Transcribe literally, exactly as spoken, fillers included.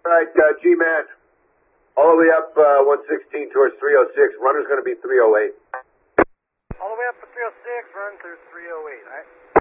All right, uh, G-Man. All the way up uh, one sixteen towards three oh six. Runner's going to be three oh eight. All the way up to three oh six, run through three oh eight, all right?